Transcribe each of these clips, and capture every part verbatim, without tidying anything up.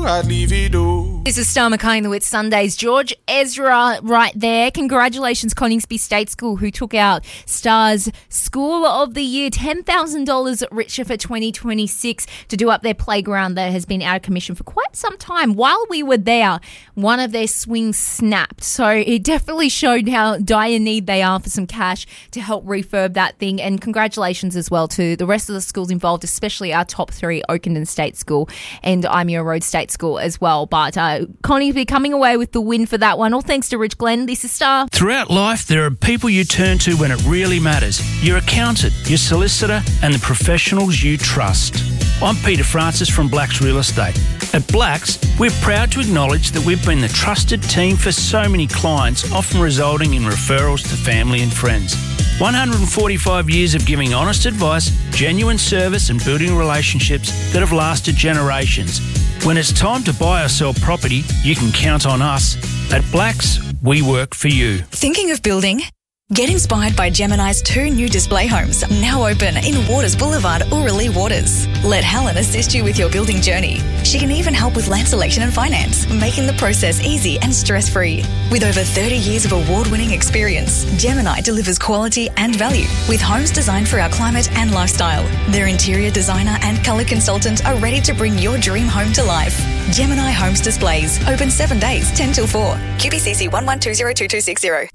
I'd leave it all. This is Star Mackay in the Wit Sundays. George Ezra right there. Congratulations, Coningsby State School, who took out Star's School of the Year. ten thousand dollars richer for twenty twenty-six to do up their playground that has been out of commission for quite some time. While we were there, one of their swings snapped. So it definitely showed how dire need they are for some cash to help refurb that thing. And congratulations as well to the rest of the schools involved, especially our top three, Oakenden State School and Imea Road State School as well. But uh, Connie will be coming away with the win for that one. All thanks to Rich Glenn. This is Star. Throughout life, there are people you turn to when it really matters. Your accountant, your solicitor, and the professionals you trust. I'm Peter Francis from Blacks Real Estate. At Blacks, we're proud to acknowledge that we've been the trusted team for so many clients, often resulting in referrals to family and friends. one hundred forty-five years of giving honest advice, genuine service and building relationships that have lasted generations. When it's time to buy or sell property, you can count on us. At Blacks, we work for you. Thinking of building? Get inspired by Gemini's two new display homes, now open in Waters Boulevard, Orillia Waters. Let Helen assist you with your building journey. She can even help with land selection and finance, making the process easy and stress-free. With over thirty years of award-winning experience, Gemini delivers quality and value with homes designed for our climate and lifestyle. Their interior designer and colour consultant are ready to bring your dream home to life. Gemini Homes Displays, open seven days, ten till four. Q B C C one one two zero two two six zero.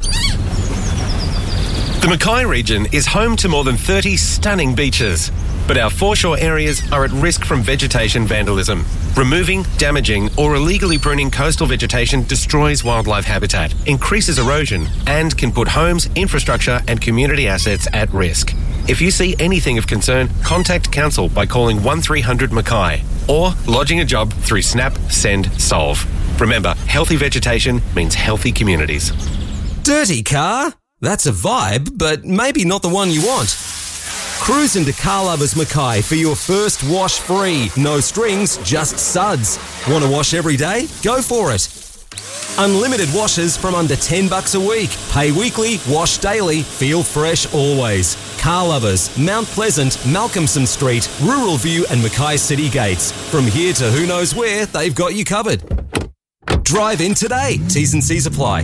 The Mackay region is home to more than thirty stunning beaches, but our foreshore areas are at risk from vegetation vandalism. Removing, damaging or illegally pruning coastal vegetation destroys wildlife habitat, increases erosion and can put homes, infrastructure and community assets at risk. If you see anything of concern, contact Council by calling one three hundred Mackay or lodging a job through Snap, Send, Solve. Remember, healthy vegetation means healthy communities. Dirty car? That's a vibe, but maybe not the one you want. Cruise into Car Lovers Mackay for your first wash free. No strings, just suds. Want to wash every day? Go for it. Unlimited washes from under ten bucks a week. Pay weekly, wash daily, feel fresh always. Car Lovers, Mount Pleasant, Malcolmson Street, Rural View and Mackay City Gates. From here to who knows where, they've got you covered. Drive in today. T's and C's apply.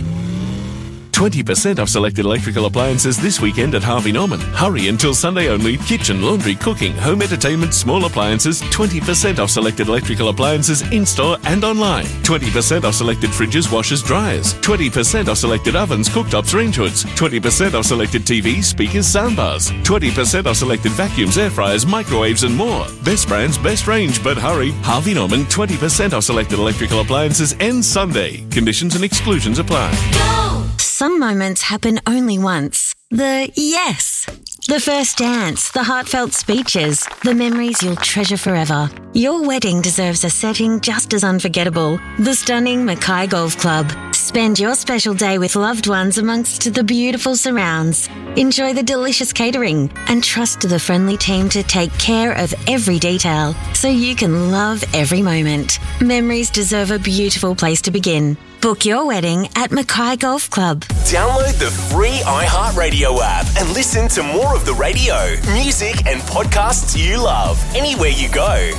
twenty percent off selected electrical appliances this weekend at Harvey Norman. Hurry until Sunday only. Kitchen, laundry, cooking, home entertainment, small appliances. twenty percent off selected electrical appliances in-store and online. twenty percent off selected fridges, washers, dryers. twenty percent off selected ovens, cooktops, range hoods. twenty percent off selected T Vs, speakers, soundbars. twenty percent off selected vacuums, air fryers, microwaves and more. Best brands, best range, but hurry. Harvey Norman, twenty percent off selected electrical appliances ends Sunday. Conditions and exclusions apply. Go! Some moments happen only once. The yes. The first dance, the heartfelt speeches, the memories you'll treasure forever. Your wedding deserves a setting just as unforgettable. The stunning Mackay Golf Club. Spend your special day with loved ones amongst the beautiful surrounds. Enjoy the delicious catering and trust the friendly team to take care of every detail so you can love every moment. Memories deserve a beautiful place to begin. Book your wedding at Mackay Golf Club. Download the free iHeartRadio app and listen to more of the radio, music and podcasts you love anywhere you go.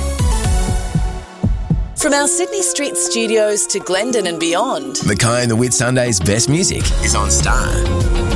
From our Sydney Street studios to Glendon and beyond, Mackay and the Wit Sundays' best music is on Star.